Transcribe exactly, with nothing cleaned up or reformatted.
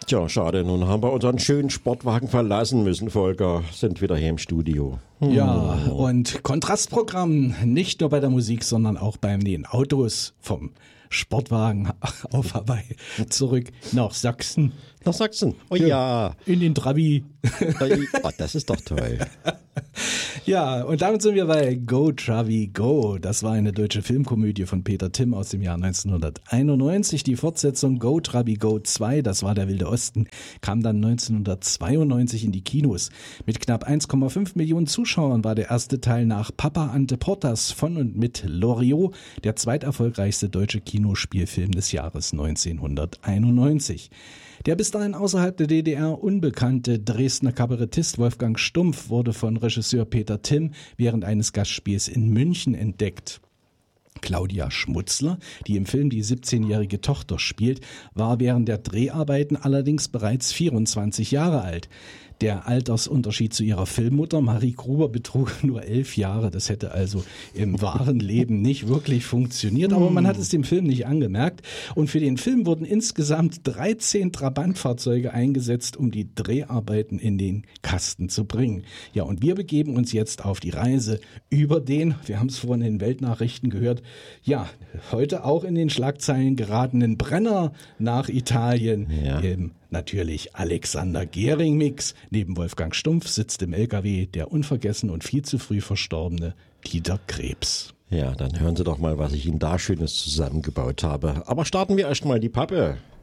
Tja, schade. Nun haben wir unseren schönen Sportwagen verlassen müssen, Volker. Sind wieder hier im Studio. Hm. Ja, und Kontrastprogramm nicht nur bei der Musik, sondern auch bei den Autos vom Sportwagen auf Hawaii zurück nach Sachsen. Nach Sachsen? Oh ja. ja. In den Trabi. Oh, das ist doch toll. Ja, und damit sind wir bei Go Travi Go. Das war eine deutsche Filmkomödie von Peter Timm aus dem Jahr neunzehnhunderteinundneunzig. Die Fortsetzung Go Travi Go zwei, das war der Wilde Osten, kam dann neunzehnhundertzweiundneunzig in die Kinos. Mit knapp eins Komma fünf Millionen Zuschauern war der erste Teil nach Papa Ante Portas von und mit Loriot der zweiterfolgreichste deutsche Kinospielfilm des Jahres neunzehnhunderteinundneunzig. Der bis dahin außerhalb der D D R unbekannte Dresdner Kabarettist Wolfgang Stumpf wurde von Regisseur Peter Timm während eines Gastspiels in München entdeckt. Claudia Schmutzler, die im Film die siebzehnjährige Tochter spielt, war während der Dreharbeiten allerdings bereits vierundzwanzig Jahre alt. Der Altersunterschied zu ihrer Filmmutter Marie Gruber betrug nur elf Jahre. Das hätte also im wahren Leben nicht wirklich funktioniert, aber man hat es dem Film nicht angemerkt. Und für den Film wurden insgesamt dreizehn Trabantfahrzeuge eingesetzt, um die Dreharbeiten in den Kasten zu bringen. Ja, und wir begeben uns jetzt auf die Reise über den, wir haben es vorhin in den Weltnachrichten gehört, ja, heute auch in den Schlagzeilen geratenen Brenner nach Italien. Ja. Im natürlich Alexander Gehring-Mix. Neben Wolfgang Stumpf sitzt im L K W der unvergessen und viel zu früh verstorbene Dieter Krebs. Ja, dann hören Sie doch mal, was ich Ihnen da Schönes zusammengebaut habe. Aber starten wir erst mal die Pappe.